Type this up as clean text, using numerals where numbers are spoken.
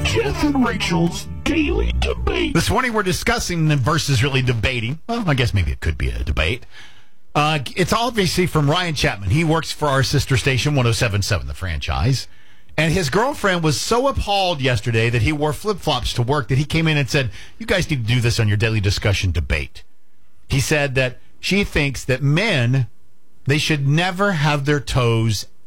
Jeff and Rachel's Daily Debate. This morning we're discussing versus really debating. Well, I guess maybe it could be a debate. It's obviously from Ryan Chapman. He works for our sister station, 107.7, the franchise. And his girlfriend was so appalled yesterday that he wore flip-flops to work that he came in and said, you guys need to do this on your daily discussion debate. He said that she thinks that men, they should never have their toes